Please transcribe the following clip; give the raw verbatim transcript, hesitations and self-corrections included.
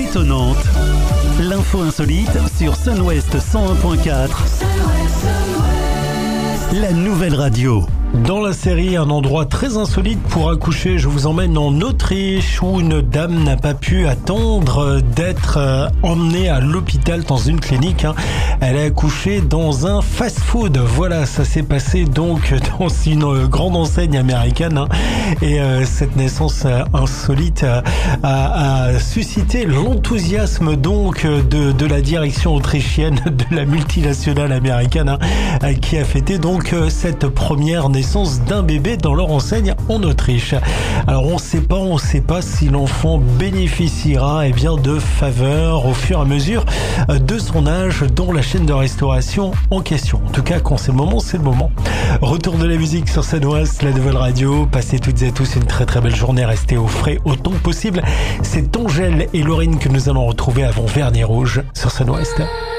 étonnante. L'info insolite sur Sun-Ouest cent un point quatre. La nouvelle radio. Dans la série Un endroit très insolite pour accoucher, je vous emmène en Autriche où une dame n'a pas pu attendre d'être emmenée à l'hôpital dans une clinique. Elle a accouché dans un fast-food. Voilà, ça s'est passé donc dans une grande enseigne américaine. Et cette naissance insolite a, a suscité l'enthousiasme donc de, de la direction autrichienne de la multinationale américaine qui a fêté donc cette première naissance d'un bébé dans leur enseigne en Autriche. Alors on ne sait pas, on ne sait pas si l'enfant bénéficiera eh bien de faveurs au fur et à mesure de son âge dans la chaîne de restauration en question. En tout cas, quand c'est le moment, c'est le moment. Retour de la musique sur Sun-Ouest, la nouvelle radio. Passez toutes et tous une très très belle journée. Restez au frais autant que possible. C'est Angèle et Laurine que nous allons retrouver avant Vernis Rouge sur Sun-Ouest.